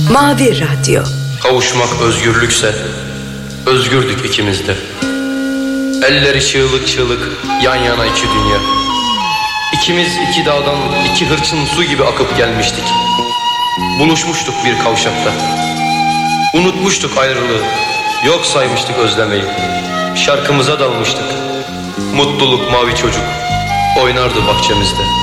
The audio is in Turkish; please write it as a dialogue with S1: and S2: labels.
S1: Mavi Radyo.
S2: Kavuşmak özgürlükse özgürdük ikimiz de. Elleri çığlık çığlık yan yana iki dünya. İkimiz iki dağdan iki hırçın su gibi akıp gelmiştik. Buluşmuştuk bir kavşakta. Unutmuştuk ayrılığı. Yok saymıştık özlemeyi. Şarkımıza dalmıştık. Mutluluk mavi çocuk oynardı bahçemizde.